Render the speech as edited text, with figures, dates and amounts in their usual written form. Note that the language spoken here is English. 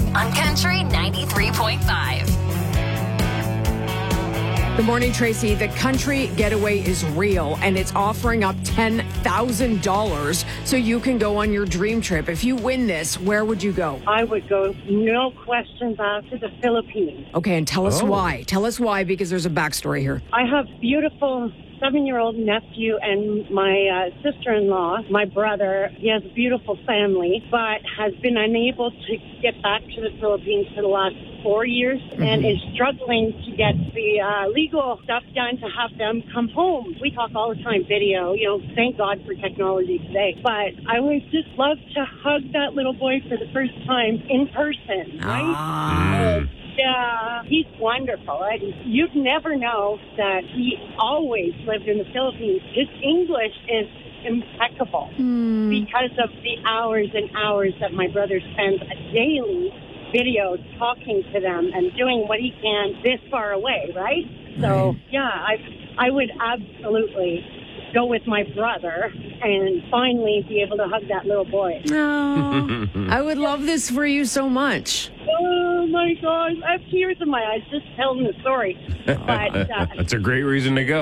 on Country 93.5. Good morning, Tracy. The Country Getaway is real, and it's offering up $10,000 so you can go on your dream trip. If you win this, where would you go? I would go, no questions asked, to the Philippines. Okay, and tell us why. Tell us why, because there's a backstory here. I have beautiful 7-year-old nephew and my sister-in-law, my brother. He has a beautiful family, but has been unable to get back to the Philippines for the last 4 years and is struggling to get the legal stuff done to have them come home. We talk all the time, video, thank God for technology today. But I would just love to hug that little boy for the first time in person, right? Yeah, he's wonderful. You'd never know that he always lived in the Philippines. His English is impeccable because of the hours and hours that my brother spends daily video talking to them and doing what he can this far away, right? So, yeah, I would absolutely go with my brother and finally be able to hug that little boy. Oh, I would love this for you so much. Oh, my gosh. I have tears in my eyes just telling the story. But That's a great reason to go.